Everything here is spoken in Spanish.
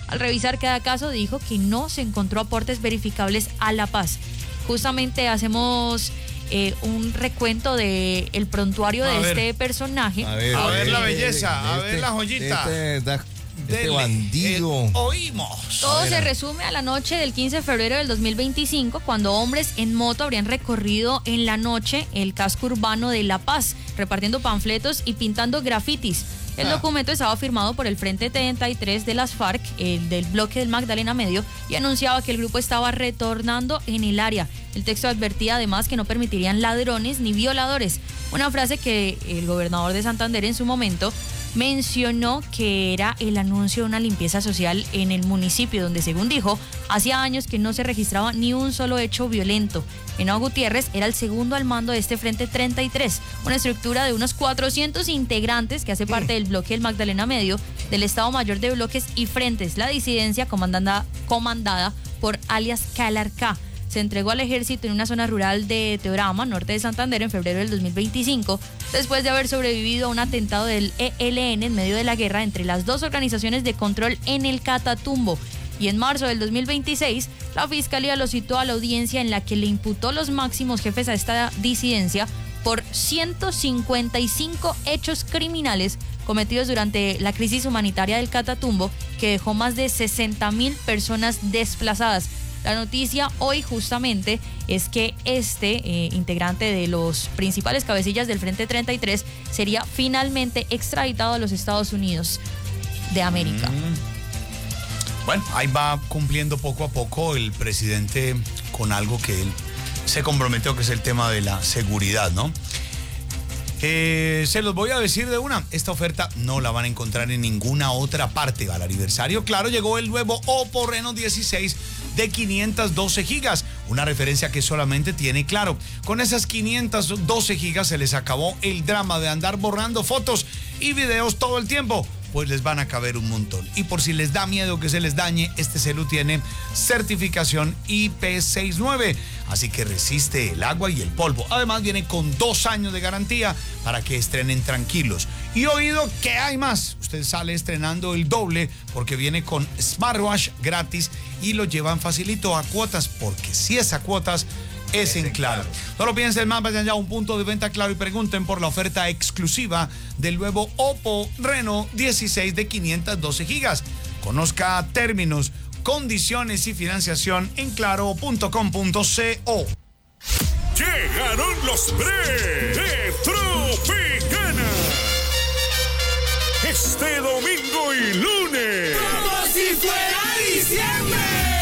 Al revisar cada caso dijo que no se encontró aportes verificables a La Paz. Justamente hacemos un recuento del prontuario de este personaje. A ver la belleza, a ver la joyita. Este bandido. Oímos. Todo se resume a la noche del 15 de febrero del 2025, cuando hombres en moto habrían recorrido en la noche el casco urbano de La Paz, repartiendo panfletos y pintando grafitis. El documento estaba firmado por el Frente 33 de las FARC, el del bloque del Magdalena Medio, y anunciaba que el grupo estaba retornando en el área. El texto advertía además que no permitirían ladrones ni violadores, una frase que el gobernador de Santander en su momento mencionó que era el anuncio de una limpieza social en el municipio, donde, según dijo, hacía años que no se registraba ni un solo hecho violento. Henao Gutiérrez era el segundo al mando de este Frente 33, una estructura de unos 400 integrantes que hace parte del bloque del Magdalena Medio, del Estado Mayor de Bloques y Frentes. La disidencia comandada por alias Calarcá se entregó al ejército en una zona rural de Teorama, norte de Santander, en febrero del 2025, después de haber sobrevivido a un atentado del ELN en medio de la guerra entre las dos organizaciones de control en el Catatumbo. Y en marzo del 2026, la Fiscalía lo citó a la audiencia en la que le imputó los máximos jefes a esta disidencia por 155 hechos criminales cometidos durante la crisis humanitaria del Catatumbo, que dejó más de 60.000 personas desplazadas. La noticia hoy justamente es que integrante de los principales cabecillas del Frente 33 sería finalmente extraditado a los Estados Unidos de América. Bueno, ahí va cumpliendo poco a poco el presidente con algo que él se comprometió, que es el tema de la seguridad, ¿no? Se los voy a decir de una, esta oferta no la van a encontrar en ninguna otra parte. Al aniversario, claro, llegó el nuevo Oppo Reno 16 de 512 gigas, una referencia que solamente tiene Claro. Con esas 512 gigas se les acabó el drama de andar borrando fotos y videos todo el tiempo, pues les van a caber un montón. Y por si les da miedo que se les dañe, este celu tiene certificación IP69, así que resiste el agua y el polvo. Además viene con 2 años de garantía para que estrenen tranquilos. Y oído que hay más, usted sale estrenando el doble porque viene con smartwatch gratis y lo llevan facilito a cuotas, porque si es a cuotas es en Claro. No lo piensen más, vayan ya a un punto de venta Claro y pregunten por la oferta exclusiva del nuevo Oppo Reno 16 de 512 gigas. Conozca términos, condiciones y financiación en claro.com.co. Llegaron los Bre de Tropicana. Este domingo y lunes, como si fuera diciembre,